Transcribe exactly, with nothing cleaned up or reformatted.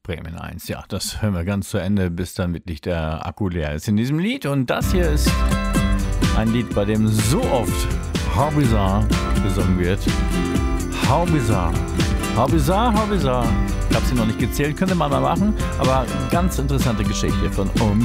Bremen eins. Ja, das hören wir ganz zu Ende, bis dann wirklich der Akku leer ist in diesem Lied. Und das hier ist ein Lied, bei dem so oft How Bizarre gesungen wird. How Bizarre. How Bizarre, How Bizarre. Ich habe sie noch nicht gezählt, könnte man mal machen, aber ganz interessante Geschichte von Um